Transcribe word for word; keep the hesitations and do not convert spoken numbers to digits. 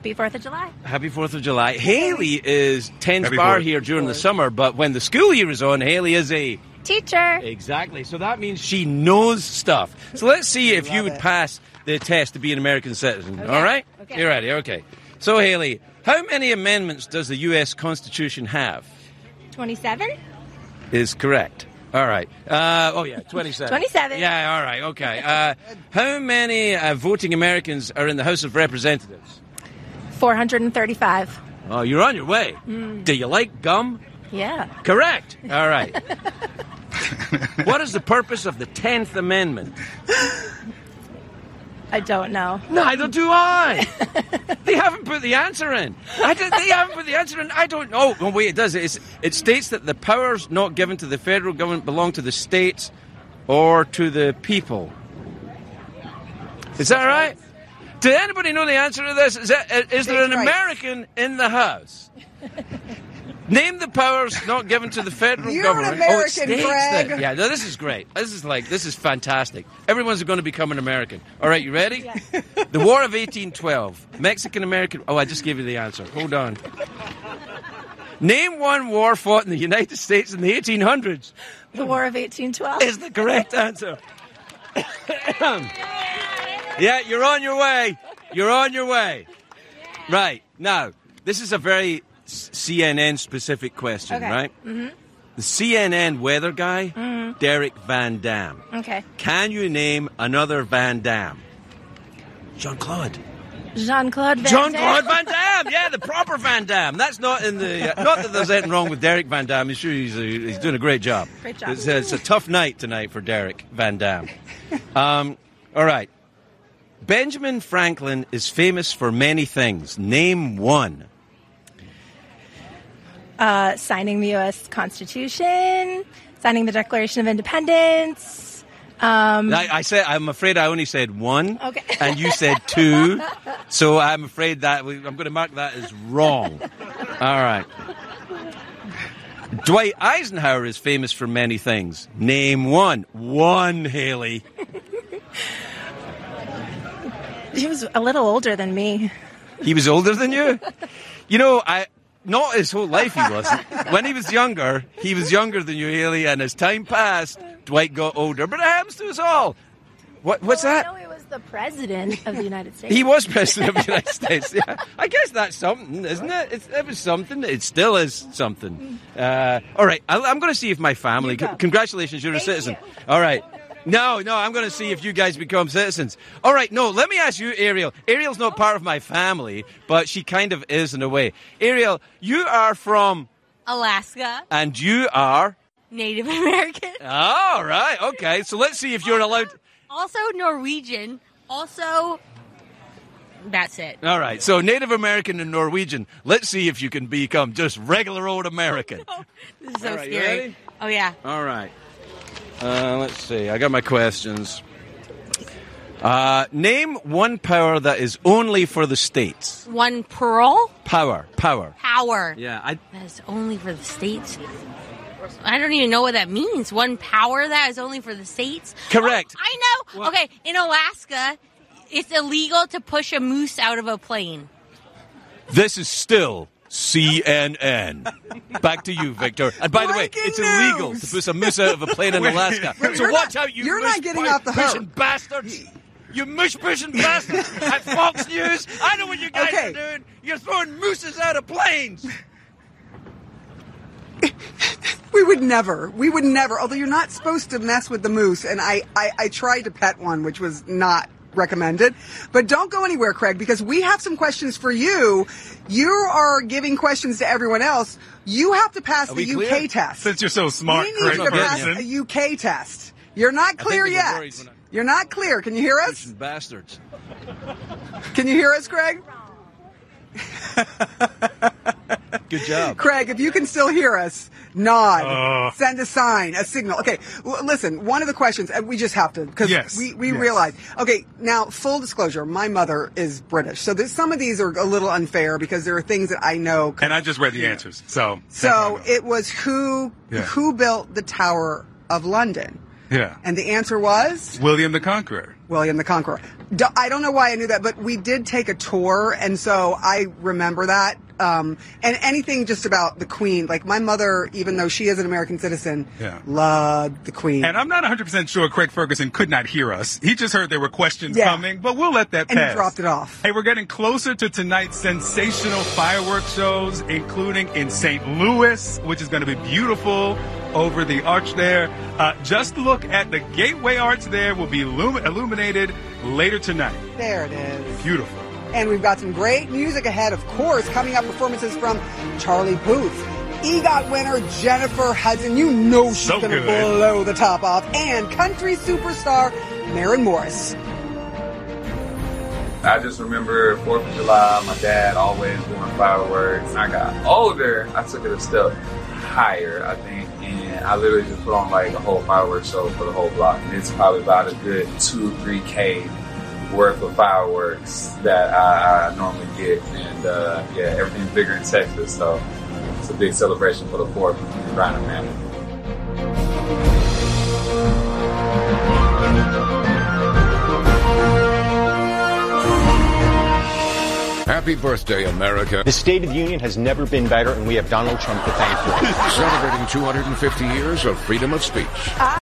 Happy fourth of July. Happy fourth of July. Haley is tends Happy bar fourth. here during the summer, but when the school year is on, Haley is a... Teacher. Exactly. So that means she knows stuff. So let's see if you would it. pass the test to be an American citizen. Okay. All right? Okay. You're ready. Okay. So, Haley, how many amendments does the U S Constitution have? twenty-seven. Is correct. All right. Uh, oh, yeah, twenty-seven. twenty-seven. Yeah, all right. Okay. Uh, how many uh, voting Americans are in the House of Representatives? four hundred thirty-five. Oh, you're on your way. Mm. Do you like gum? Yeah. Correct. All right. What is the purpose of the tenth Amendment? I don't know. Neither do I. They haven't put the answer in. I don't, they haven't put the answer in. I don't know. Oh, wait, it does. It's, it states that the powers not given to the federal government belong to the states or to the people. Is that right? Did anybody know the answer to this? Is, that, is there an Right. American in the House? Name the powers not given to the federal You're an government. American, oh, it states Greg. that. Yeah, no, this is great. This is like, this is fantastic. Everyone's going to become an American. All right, you ready? Yeah. The War of eighteen twelve. Mexican-American... Oh, I just gave you the answer. Hold on. Name one war fought in the United States in the eighteen hundreds. The War of eighteen twelve. Is the correct answer. Yeah, you're on your way. You're on your way. Right. Now, this is a very C N N-specific question, Okay. right? Mm-hmm. The C N N weather guy, Mm-hmm. Derek Van Dam. Okay. Can you name another Van Dam? Jean-Claude. Jean-Claude Van Jean-Claude Damme. Van Damme, yeah, the proper Van Damme. That's not in the... Uh, not that there's anything wrong with Derek Van Damme. I'm sure he's, uh, he's doing a great job. Great job. It's, uh, it's a tough night tonight for Derek Van Damme. Um, all right. Benjamin Franklin is famous for many things. Name one. Uh, signing the U S Constitution, signing the Declaration of Independence. Um, I, I said, I'm afraid I only said one, Okay. and you said two. So I'm afraid that we, I'm going to mark that as wrong. All right. Dwight Eisenhower is famous for many things. Name one. One, Haley. he was a little older than me. He was older than you? You know, I not his whole life he wasn't. When he was younger, he was younger than you, Haley, and as time passed, Dwight got older. But it happens to us all. What? What's well, that? I know he was the president of the United States. He was president of the United States. Yeah, I guess that's something, isn't it? It's, it was something. It still is something. Uh, all right, I, I'm going to see if my family. You go. Congratulations, you're Thank a citizen. you. All right. No, no, I'm going to see if you guys become citizens. All right, no, let me ask you, Ariel. Ariel's not part of my family, but she kind of is in a way. Ariel, you are from Alaska. and you are. Native American. All right, okay. So let's see if you're allowed. Also Norwegian. Also, that's it. All right, so Native American and Norwegian. Let's see if you can become just regular old American. This is so All right, you scary. ready? Oh, yeah. All right. Uh, let's see. I got my questions. Uh, name one power that is only for the states. One pearl Power. Power. power. Yeah. I, That is only for the states. I don't even know what that means. One power that is only for the states? Correct. Oh, I know. What? Okay, in Alaska, it's illegal to push a moose out of a plane. this is still C N N. Back to you, Victor. And by the way, Breaking it's illegal news. to push a moose out of a plane in Alaska. Wait, so you're watch not- out, you you're moose not getting pu- off the hook. pushing bastards. You moose pushing bastards at Fox News. I know what you guys Okay. are doing. You're throwing mooses out of planes. We would never. We would never. Although you're not supposed to mess with the moose, and I, I, I tried to pet one, which was not recommended. But don't go anywhere, Craig, because we have some questions for you. You are giving questions to everyone else. You have to pass Are the we U K clear? test. Since you're so smart, we need Craig you to pass Ferguson. a U K test. You're not clear they were yet. worried when I- You're not clear. Can you hear us? Pushing bastards. Can you hear us, Craig? Good job. Craig, if you can still hear us, nod, Uh. send a sign, a signal. Okay, l- listen, one of the questions, and we just have to, because Yes, we, we yes. realize. Okay, now, full disclosure, my mother is British, so there's, some of these are a little unfair because there are things that I know. And I just read the answers, so. So it was who Yeah. who built the Tower of London. Yeah. And the answer was? William the Conqueror. William the Conqueror. Do- I don't know why I knew that, but we did take a tour, and so I remember that. Um, and anything just about the Queen, like my mother, even though she is an American citizen, yeah. loved the Queen. And I'm not one hundred percent sure Craig Ferguson could not hear us. He just heard there were questions yeah. coming, but we'll let that and pass. And he dropped it off. Hey, we're getting closer to tonight's sensational fireworks shows, including in Saint Louis, which is going to be beautiful over the arch there. Uh, just look at the Gateway Arch there will be illum- illuminated later tonight. There it is. Beautiful. And we've got some great music ahead, of course. Coming up, performances from Charlie Puth, EGOT winner Jennifer Hudson. You know she's so going to blow the top off. And country superstar Maren Morris. I just remember fourth of July, my dad always doing fireworks. When I got older, I took it a step higher, I think, and I literally just put on like a whole fireworks show for the whole block. And it's probably about a good two, three K worth of fireworks that I, I normally get. And uh, yeah, everything's bigger in Texas, so it's a big celebration for the fourth in Griner Manor. Happy birthday, America. The State of the Union has never been better, and we have Donald Trump to thank for it. Celebrating two hundred fifty years of freedom of speech. I